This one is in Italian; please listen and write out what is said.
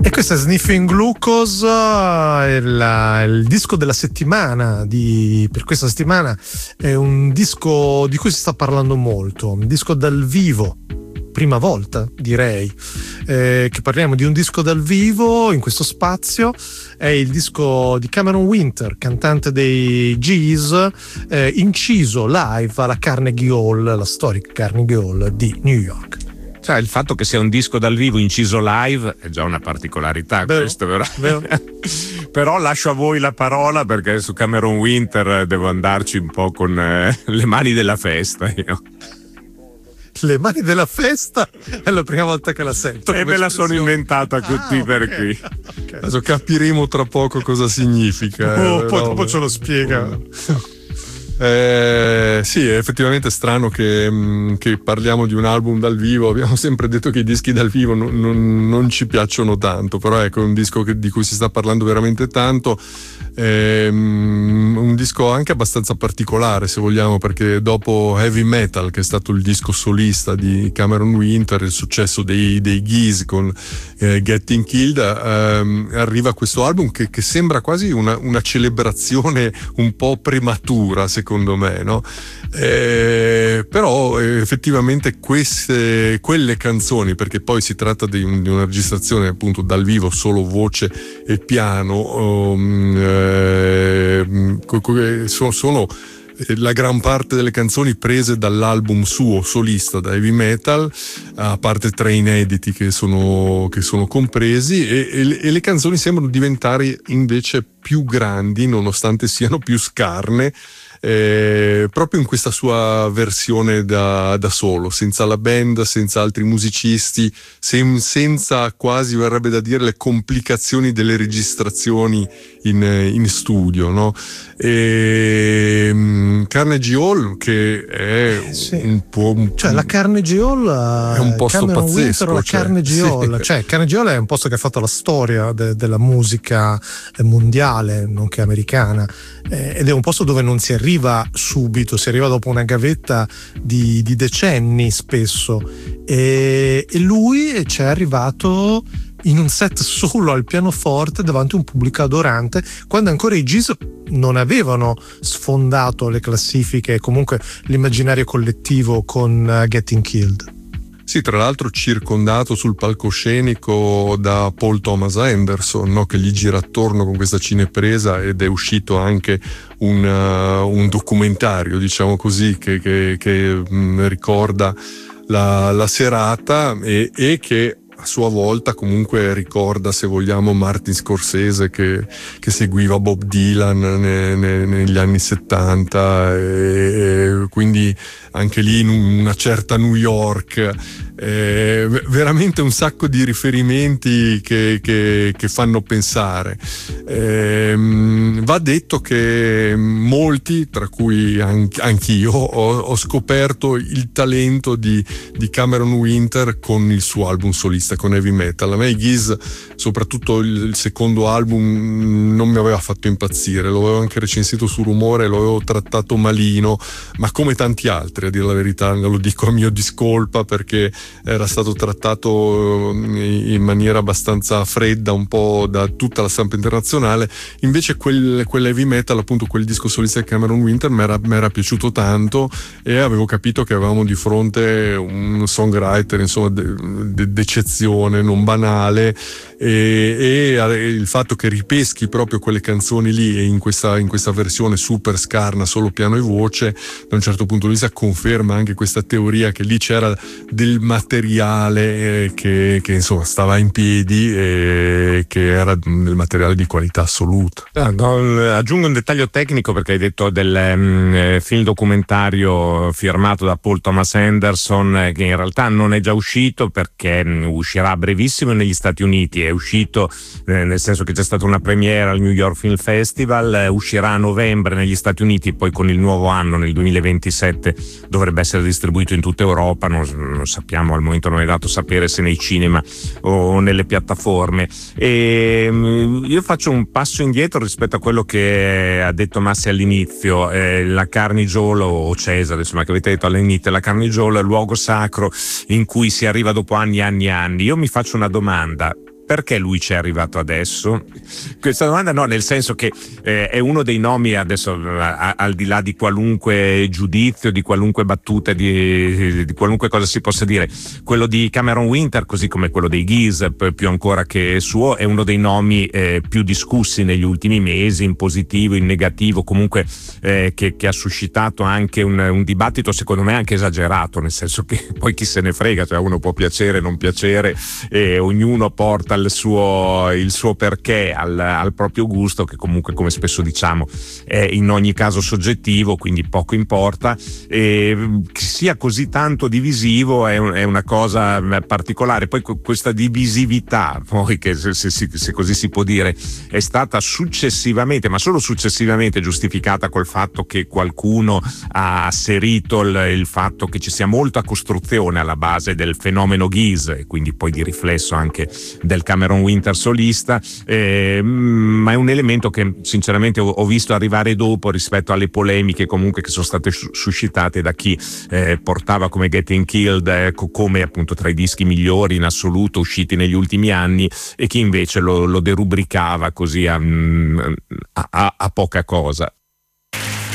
E questo è Sniffing Glucose, il disco della settimana per questa settimana. È un disco di cui si sta parlando molto, un disco dal vivo, prima volta direi che parliamo di un disco dal vivo in questo spazio. È il disco di Cameron Winter, cantante dei Gees, inciso live alla Carnegie Hall, la storica Carnegie Hall di New York. Cioè, il fatto che sia un disco dal vivo inciso live è già una particolarità, questo, vero? Però lascio a voi la parola, perché su Cameron Winter devo andarci un po' con le mani della festa io. Le mani della festa è la prima volta che la sento. E me la sono inventata così per qui. Okay. Adesso capiremo tra poco cosa significa. Poi dopo ce lo spiega. Sì, è effettivamente strano che parliamo di un album dal vivo. Abbiamo sempre detto che i dischi dal vivo non ci piacciono tanto, però ecco, è un disco di cui si sta parlando veramente tanto. Un disco anche abbastanza particolare, se vogliamo, perché dopo Heavy Metal, che è stato il disco solista di Cameron Winter, il successo dei Gees con Getting Killed, arriva questo album che sembra quasi una celebrazione un po' prematura, secondo me, no? Però effettivamente quelle canzoni, perché poi si tratta di una registrazione appunto dal vivo, solo voce e piano, sono la gran parte delle canzoni prese dall'album suo solista da Heavy Metal, a parte 3 inediti che sono compresi, e le canzoni sembrano diventare invece più grandi nonostante siano più scarne, proprio in questa sua versione da solo, senza la band, senza altri musicisti, senza, quasi verrebbe da dire, le complicazioni delle registrazioni in studio, no? Carnegie Hall, che è un po', cioè la Carnegie Hall è un posto Cameron pazzesco, Winter, la Carnegie Hall, cioè Carnegie Hall è un posto che ha fatto la storia della musica mondiale, nonché americana, ed è un posto dove non si arriva subito, si arriva dopo una gavetta di decenni spesso, e lui ci è arrivato in un set solo al pianoforte davanti a un pubblico adorante, quando ancora i Gees non avevano sfondato le classifiche e comunque l'immaginario collettivo con Getting Killed. Sì, tra l'altro circondato sul palcoscenico da Paul Thomas Anderson, no? Che gli gira attorno con questa cinepresa, ed è uscito anche un documentario, diciamo così, che ricorda la serata e che a sua volta comunque ricorda, se vogliamo, Martin Scorsese che seguiva Bob Dylan negli anni 70, e quindi anche lì in una certa New York, veramente un sacco di riferimenti che fanno pensare. Va detto che molti, tra cui anch'io, ho scoperto il talento di Cameron Winter con il suo album solista, con Heavy Metal. A me i Gees, soprattutto il secondo album, non mi aveva fatto impazzire, lo avevo anche recensito su Rumore, lo avevo trattato malino, ma come tanti altri, a dire la verità, lo dico a mio discolpa, perché era stato trattato in maniera abbastanza fredda un po' da tutta la stampa internazionale. Invece quel Heavy Metal, appunto quel disco solista di Cameron Winter, mi era piaciuto tanto, e avevo capito che avevamo di fronte un songwriter, insomma, d'eccezione, non banale, e il fatto che ripeschi proprio quelle canzoni lì, e in questa versione super scarna, solo piano e voce, da un certo punto di vista conferma anche questa teoria che lì c'era del materiale che insomma stava in piedi, e che era del materiale di qualità assoluta. Aggiungo un dettaglio tecnico, perché hai detto del film documentario firmato da Paul Thomas Anderson, che in realtà non è già uscito, perché uscirà a brevissimo negli Stati Uniti. È uscito nel senso che c'è stata una premiera al New York Film Festival, uscirà a novembre negli Stati Uniti, e poi con il nuovo anno, nel 2027, dovrebbe essere distribuito in tutta Europa. Non sappiamo, al momento non è dato sapere se nei cinema o nelle piattaforme. E io faccio un passo indietro rispetto a quello che ha detto Massi all'inizio. La Carnegie Hall, o Cesare, insomma, che avete detto all'inizio, la Carnegie Hall è il luogo sacro in cui si arriva dopo anni e anni e anni. Io mi faccio una domanda: perché lui ci è arrivato adesso? Questa domanda no, nel senso che è uno dei nomi, adesso al di là di qualunque giudizio, di qualunque battuta, di qualunque cosa si possa dire, quello di Cameron Winter, così come quello dei Geese, più ancora che suo, è uno dei nomi più discussi negli ultimi mesi, in positivo, in negativo, comunque che ha suscitato anche un dibattito secondo me anche esagerato, nel senso che poi chi se ne frega, cioè uno può piacere, non piacere, e ognuno porta il suo perché al proprio gusto, che comunque, come spesso diciamo, è in ogni caso soggettivo, quindi poco importa, e che sia così tanto divisivo è una cosa particolare. Poi questa divisività, poi, che se così si può dire, è stata successivamente, ma solo successivamente, giustificata col fatto che qualcuno ha asserito il fatto che ci sia molta costruzione alla base del fenomeno Geese, e quindi poi di riflesso anche del Cameron Winter solista, ma è un elemento che sinceramente ho visto arrivare dopo rispetto alle polemiche comunque che sono state suscitate da chi portava come Getting Killed come appunto tra i dischi migliori in assoluto usciti negli ultimi anni, e chi invece lo derubricava così a poca cosa.